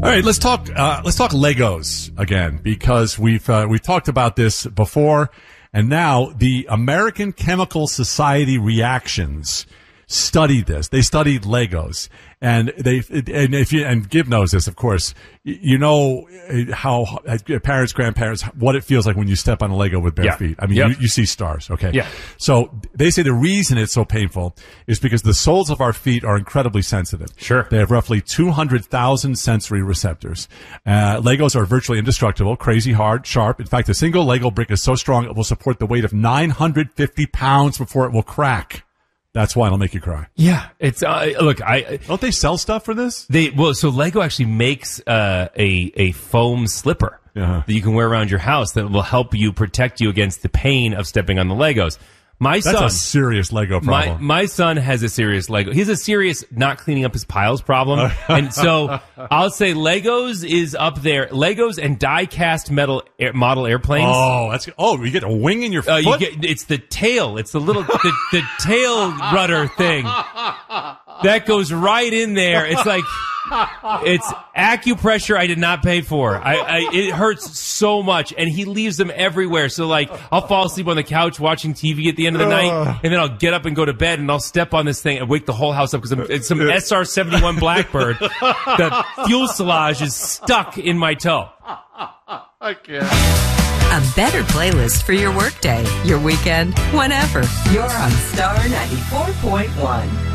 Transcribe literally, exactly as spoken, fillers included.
All right, let's talk. Uh, let's talk Legos again, because we've uh, we've talked about this before, and now the American Chemical Society reactions studied this. They studied Legos, and they and if you and Gib knows this, of course. You know how parents, grandparents, what it feels like when you step on a Lego with bare yeah. feet. I mean, yep. you, you see stars. Okay, yeah. So they say the reason it's so painful is because the soles of our feet are incredibly sensitive. Sure, they have roughly two hundred thousand sensory receptors. Uh, Legos are virtually indestructible, crazy hard, sharp. In fact, a single Lego brick is so strong it will support the weight of nine hundred fifty pounds before it will crack. That's why it'll make you cry. Yeah, it's uh, look. I don't they sell stuff for this? They well, so Lego actually makes uh, a a foam slipper uh-huh. that you can wear around your house that will help you protect you against the pain of stepping on the Legos. My That's son, a serious Lego problem. My, my son has a serious Lego. He has a serious not cleaning up his piles problem. And so I'll say Legos is up there. Legos and die-cast metal air, model airplanes. Oh, that's oh, you get a wing in your uh, foot? You get, it's the tail. It's the little, the, the tail rudder thing. That goes right in there. It's like, it's acupressure I did not pay for. I, I it hurts so much, and he leaves them everywhere. So like, I'll fall asleep on the couch watching T V at the end of the night, and then I'll get up and go to bed, and I'll step on this thing and wake the whole house up because it's some S R seventy-one Blackbird. The fuselage is stuck in my toe. I can't. A better playlist for your workday, your weekend, whenever. You're on Star ninety-four point one.